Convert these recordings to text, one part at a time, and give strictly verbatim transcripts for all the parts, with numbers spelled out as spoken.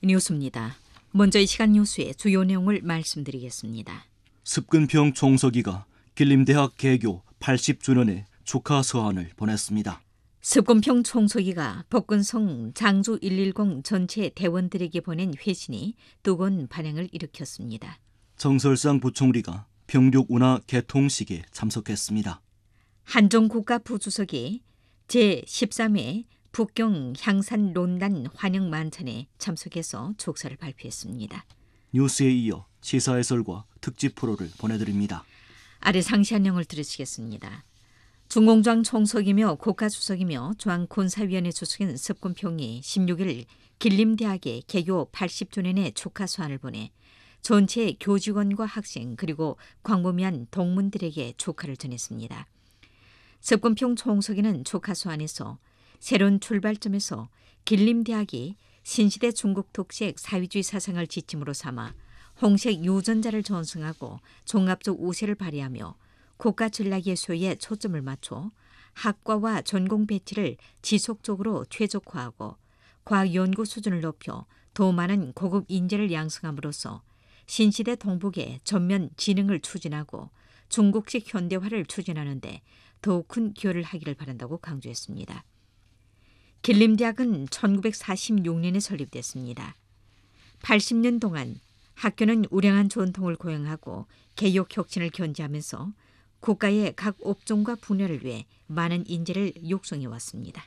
뉴스입니다. 먼저 이 시간 뉴스의 주요 내용을 말씀드리겠습니다. 습근평 총서기가 길림대학 개교 팔십 주년에 축하 서한을 보냈습니다. 습근평 총서기가 복근성 장주 일일공 전체 대원들에게 보낸 회신이 뜨거운 반향을 일으켰습니다. 정설상 부총리가 평륙운하 개통식에 참석했습니다. 한종 국가부주석이 제십삼 회 북경 향산 론단 환영 만찬에 참석해서 족사를 발표했습니다. 뉴스에 이어 시사 해설과 특집 프로를 보내드립니다. 아래 상시한 내용을 들으시겠습니다. 중공장 총석이며 국가주석이며 중앙군사위원회 주석인 습근평이 십육 일 길림대학에 개교 팔십 주년의 축하 서한을 보내 전체 교직원과 학생 그리고 광범위한 동문들에게 축하를 전했습니다. 습근평 총석이는 축하 서한에서 새로운 출발점에서 길림대학이 신시대 중국 특색 사회주의 사상을 지침으로 삼아 홍색 유전자를 전승하고 종합적 우세를 발휘하며 국가 전략의 소유에 초점을 맞춰 학과와 전공 배치를 지속적으로 최적화하고 과학 연구 수준을 높여 더 많은 고급 인재를 양성함으로써 신시대 동북의 전면 진흥을 추진하고 중국식 현대화를 추진하는 데 더욱 큰 기여를 하기를 바란다고 강조했습니다. 길림대학은 천구백사십육 년에 설립됐습니다. 팔십 년 동안 학교는 우량한 전통을 고양하고 개혁 혁신을 견지하면서 국가의 각 업종과 분야를 위해 많은 인재를 육성해 왔습니다.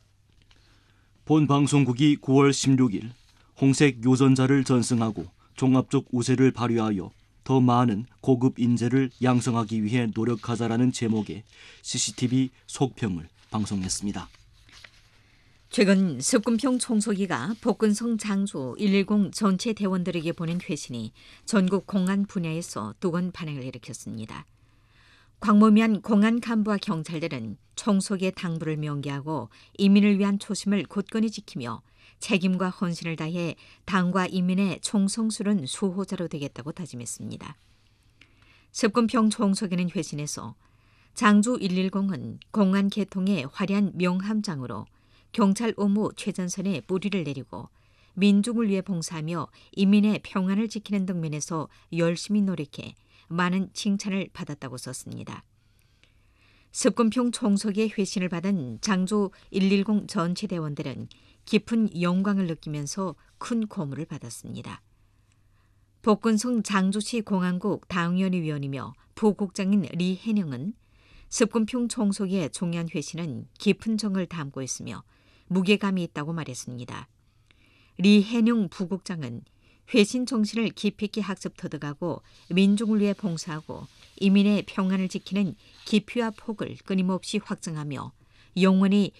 본 방송국이 구월 십육일 홍색 유전자를 전승하고 종합적 우세를 발휘하여 더 많은 고급 인재를 양성하기 위해 노력하자라는 제목의 씨씨티비 속평을 방송했습니다. 최근 습근평 총서기가 복근성 장주 일일공 전체 대원들에게 보낸 회신이 전국 공안 분야에서 뜨거운 반응을 일으켰습니다. 광범위한 공안 간부와 경찰들은 총서기의 당부를 명기하고 인민을 위한 초심을 굳건히 지키며 책임과 헌신을 다해 당과 인민의 총성스러운 수호자로 되겠다고 다짐했습니다. 습근평 총서기는 회신에서 장주 일일공은 공안 개통의 화려한 명함장으로 경찰 업무 최전선에 뿌리를 내리고 민중을 위해 봉사하며 인민의 평안을 지키는 등 면에서 열심히 노력해 많은 칭찬을 받았다고 썼습니다. 습근평 총서기의 회신을 받은 장주 일일공 전체 대원들은 깊은 영광을 느끼면서 큰 고무를 받았습니다. 복근성 장주시 공안국 당위원회 위원이며 부국장인 리해령은 습근평 총서기의 중요한 회신은 깊은 정을 담고 있으며 무게감이 있다고 말했습니다. 리해령 부국장은 회신 정신을 깊이 있게 학습 터득하고 민중을 위해 봉사하고 이민의 평안을 지키는 깊이와 폭을 끊임없이 확장하며 영원히